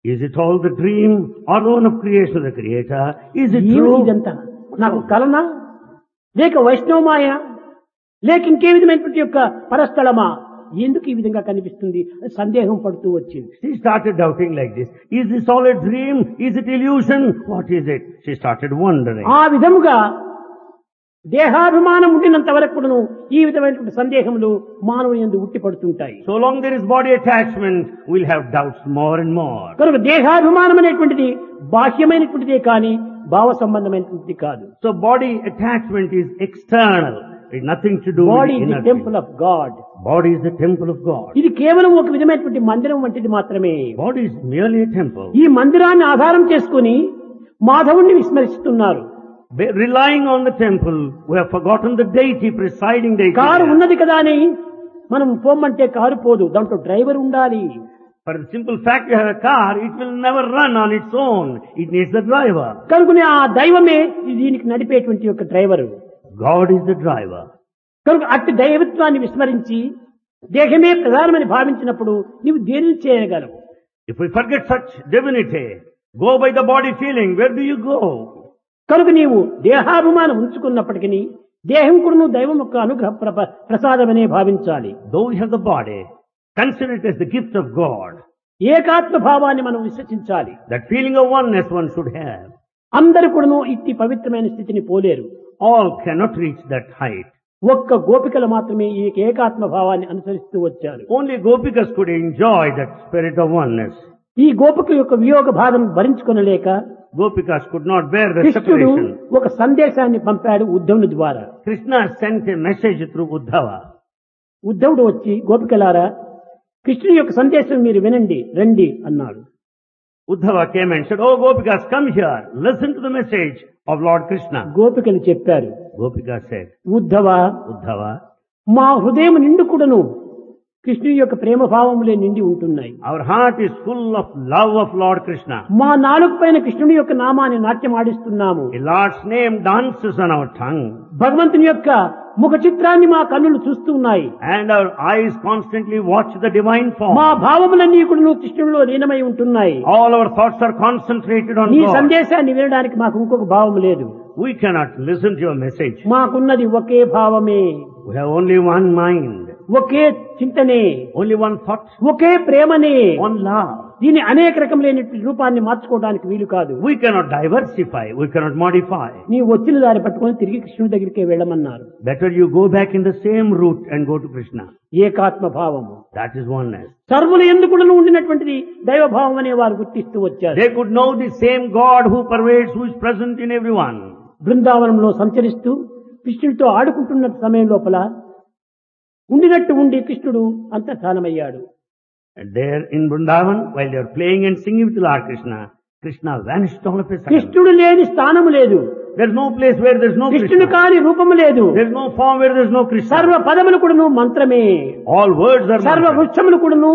Is it all the dream or own of creation of the Creator? Is it ఏమిటి true? ఇదంతా నాకు కలనా లేక వైష్ణవమాయ లేక ఇంకే విధమైనటువంటి యొక్క పరస్థలమా ఎందుకు ఈ విధంగా కనిపిస్తుంది అని సందేహం పడుతూ వచ్చింది. She started doubting like this. Is this all a dream? Is it illusion? What is it? She started wondering. ఆ విధముగా దేహాభిమానం ఉండినంత వరకు కూడాను ఈ విధమైనటువంటి సందేహములు మానవుని యందు ఉట్టి పడుతుంటాయి. So long there is body attachment, we'll have doubts more and more. కనుక దేహాభిమానం అనేటువంటిది బాహ్యమైనటువంటిదే కానీ భావ సంబంధమైనటువంటిది కాదు. So body attachment is external. It's nothing to do body with is the inner temple of God. thing. Body is the temple of God. ఇది కేవలం ఒక విధమైనటువంటి మందిరం వంటిది మాత్రమే. Body is merely a temple. ఈ మందిరాన్ని ఆధారం చేసుకుని మాధవుణ్ణి విస్మరిస్తున్నారు. Relying on the temple, we have forgotten the deity presiding deity. Car ఉన్నది కదా అని మనం పోమ్మంటే కారు పోదు, దాంట్లో డ్రైవర్ ఉండాలి. For the simple fact you have a car, it will never run on its own. It needs the driver. కనుకనే ఆ దైవమే దీనికి నడిపేటువంటి యొక్క driver. God is the driver. కనుక అట్టి దైవత్వాన్ని విస్మరించి దేహమే ప్రధానమని భావించినప్పుడు నీవు దేనిని చేయగలవు? If we forget such divinity, go by the body feeling, where do you go? కనుక నీవు దేహాభిమానం ఉంచుకున్నప్పటికీ దేహం కూడా నువ్వు దైవం యొక్క అనుగ్రహ ప్రసాదమనే భావించాలి. Though we have the body, consider it as the gift of God. ఏకాత్మ భావాన్ని మనం విశ్వసించాలి. That feeling of oneness one should have. అందరూ కూడాను ఇట్టి పవిత్రమైన స్థితిని పోలేరు. All cannot reach that height. ఒక్క గోపికలు మాత్రమే ఈ ఏకాత్మ భావాన్ని అనుసరిస్తూ వచ్చారు. Only Gopikas could enjoy that spirit of oneness. ఈ గోపిక యొక్క వియోగ బాధను భరించుకొనలేక Gopikas could not bear the కృష్ణుడు separation. ఒక సందేశాన్ని పంపాడు ఉద్ధవుని ద్వారా. Krishna sent a message through Uddhava. ఉద్ధవుడు వచ్చి గోపికలారా కృష్ణుని యొక్క సందేశం మీరు వినండి రండి అన్నాడు. Uddhava came and said, "Oh Gopikas, come here. Listen to the message of Lord Krishna." గోపికలు చెప్పారు, Gopika said, ఉద్ధవ Uddhava, మా హృదయం నిండు కూడాను కృష్ణుని యొక్క ప్రేమ భావములే నిండి ఉంటున్నాయి. our heart is full of love of Lord Krishna. మా నాలుక పైన కృష్ణుని యొక్క నామాన్ని నాట్యం ఆడిస్తున్నాము. A Lord's name dances on our tongue. భగవంతుని యొక్క ముఖ చిత్రాన్ని మా కన్నులు చూస్తూ ఉన్నాయి. And our eyes constantly watch the divine form. మా భావములన్నీ కూడా కృష్ణుడిలో లీనమై ఉంటున్నాయి. All our thoughts are concentrated on నీ God. సందేశాన్ని వినడానికి మాకు ఇంకొక భావం లేదు. We cannot listen to your message. మాకున్నది ఒకే భావమే, We have only one mind, okay చింతనే, only one thought, ఒకే ప్రేమనే. one love. దీని అనేక రకములైన రూపాన్ని మార్చుకోవడానికి వీలు కాదు. We cannot diversify, we cannot modify. నీ వచ్చిన దారి పట్టుకొని తిరిగి కృష్ణుడి దగ్గరికే వెళ్ళమన్నారు. Better you go back in the same route and go to Krishna. ఏకాత్మ భావము That is oneness. సర్వులు ఎందుకు ఉండినటువంటిది దైవభావం అనే వారు గుర్తిస్తూ వచ్చారు. They could know the same God who pervades, who is present in everyone. బృందావనంలో సంచరిస్తూ కృష్ణుడితో ఆడుకుంటున్న సమయం లోపల ఉండినట్టు ఉండి కృష్ణుడు అంతర్ధానమయ్యాడు. And there in Vrindavan, while they are playing and singing with Lord Krishna, Krishna vanished all of a sudden. కృష్ణుడు లేని స్థానము లేదు. There is no place where there is no కృష్ణుడు Krishna. కాని రూపము లేదు. There is no form where there is no Krishna. సర్వ పదములు కూడాను మంత్రమే, All words are సర్వ mantras. వృక్షములు కూడాను